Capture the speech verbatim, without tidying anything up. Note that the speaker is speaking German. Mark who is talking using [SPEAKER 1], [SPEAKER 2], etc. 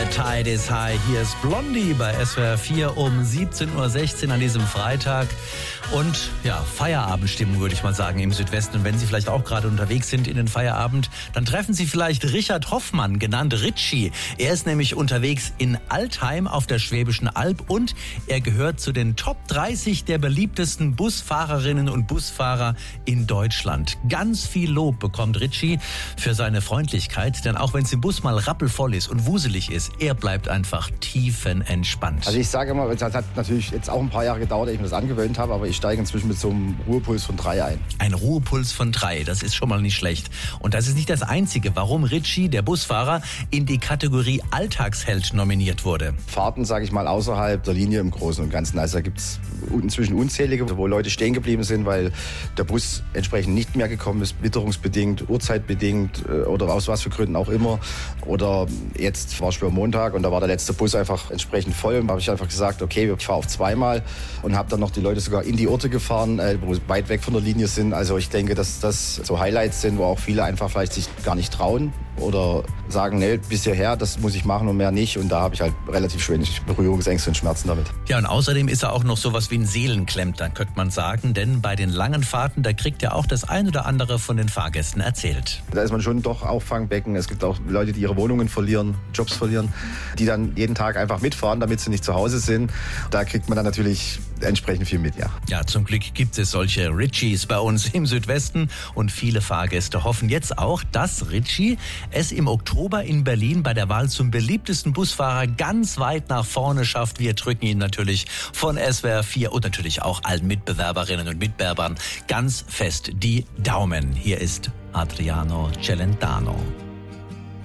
[SPEAKER 1] Tide is High. Hier ist Blondie bei S W R vier um siebzehn Uhr sechzehn an diesem Freitag. Und ja, Feierabendstimmung würde ich mal sagen im Südwesten. Und wenn Sie vielleicht auch gerade unterwegs sind in den Feierabend, dann treffen Sie vielleicht Richard Hoffmann, genannt Ritchie. Er ist nämlich unterwegs in Altheim auf der Schwäbischen Alb und er gehört zu den Top dreißig der beliebtesten Busfahrerinnen und Busfahrer in Deutschland. Ganz viel Lob bekommt Ritchie für seine Freundlichkeit, denn auch wenn es im Bus mal rappelvoll ist und wuselig ist, er bleibt einfach tiefenentspannt.
[SPEAKER 2] Also ich sage immer, es hat natürlich jetzt auch ein paar Jahre gedauert, ehe ich mir das angewöhnt habe, aber ich steige inzwischen mit so einem Ruhepuls von drei ein.
[SPEAKER 1] Ein Ruhepuls von drei, das ist schon mal nicht schlecht. Und das ist nicht das Einzige, warum Ritchie, der Busfahrer, in die Kategorie Alltagsheld nominiert wurde.
[SPEAKER 2] Fahrten, sage ich mal, außerhalb der Linie im Großen und Ganzen. Also da gibt es inzwischen unzählige, wo Leute stehen geblieben sind, weil der Bus entsprechend nicht mehr gekommen ist, witterungsbedingt, uhrzeitbedingt oder aus was für Gründen auch immer. Oder jetzt war es am Montag und da war der letzte Bus einfach entsprechend voll. Und da habe ich einfach gesagt, okay, ich fahre auf zweimal und habe dann noch die Leute sogar in die Orte gefahren, wo sie weit weg von der Linie sind. Also ich denke, dass das so Highlights sind, wo auch viele einfach vielleicht sich gar nicht trauen oder sagen, nee, bis hierher, das muss ich machen und mehr nicht. Und da habe ich halt relativ wenig Berührungsängste und Schmerzen damit.
[SPEAKER 1] Ja, und außerdem ist er auch noch sowas wie ein Seelenklempner, könnte man sagen. Denn bei den langen Fahrten, da kriegt er auch das ein oder andere von den Fahrgästen erzählt.
[SPEAKER 2] Da ist man schon doch Auffangbecken. Es gibt auch Leute, die ihre Wohnungen verlieren, Jobs verlieren, die dann jeden Tag einfach mitfahren, damit sie nicht zu Hause sind. Da kriegt man dann natürlich entsprechend viel mit, ja.
[SPEAKER 1] Ja, zum Glück gibt es solche Ritchies bei uns im Südwesten und viele Fahrgäste hoffen jetzt auch, dass Ritchie es im Oktober in Berlin bei der Wahl zum beliebtesten Busfahrer ganz weit nach vorne schafft. Wir drücken ihn natürlich von S W R vier und natürlich auch allen Mitbewerberinnen und Mitbewerbern ganz fest die Daumen. Hier ist Adriano Celentano.